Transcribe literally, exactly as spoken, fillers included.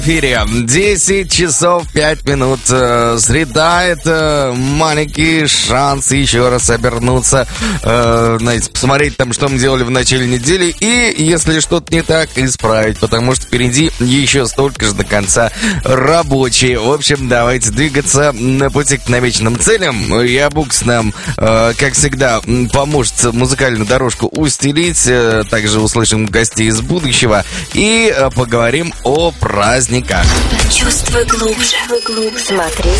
В эфире десять часов пять минут. Среда — это маленький шанс еще раз обернуться, э, знаете, посмотреть там, что мы делали в начале недели, и если что-то не так, исправить, потому что впереди еще столько же до конца рабочий. В общем, давайте двигаться на пути к намеченным целям. Я Букс нам, э, как всегда, поможет музыкальную дорожку устелить. Также услышим гостей из будущего и э, поговорим о праздниках. Чувствуй глубже. Смотри